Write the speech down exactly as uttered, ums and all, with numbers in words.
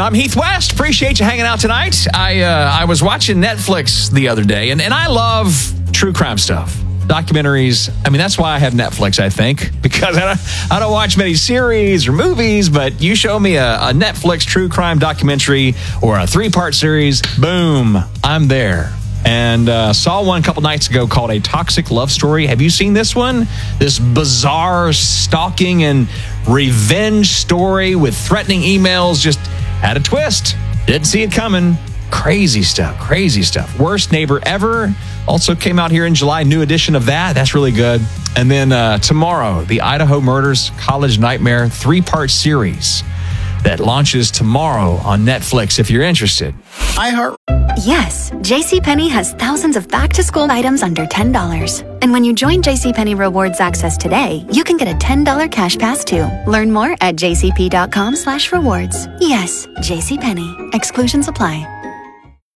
And I'm Heath West. Appreciate you hanging out tonight. I uh, I was watching Netflix the other day, and, and I love true crime stuff. Documentaries. I mean, that's why I have Netflix, I think, because I don't, I don't watch many series or movies, but you show me a, a Netflix true crime documentary or a three-part series, boom, I'm there. And uh, saw one a couple nights ago called A Toxic Love Story. Have you seen this one? This bizarre stalking and revenge story with threatening emails just had a twist. Didn't see it coming. Crazy stuff, crazy stuff. Worst Neighbor Ever also came out here in July. New edition of that. That's really good. And then uh, tomorrow, the Idaho Murders College Nightmare three-part series that launches tomorrow on Netflix if you're interested. I heart. Yes, JCPenney has thousands of back-to-school items under ten dollars. And when you join JCPenney Rewards Access today, you can get a ten dollars cash pass too. Learn more at jcp.com slash rewards. Yes, JCPenney. Exclusions apply.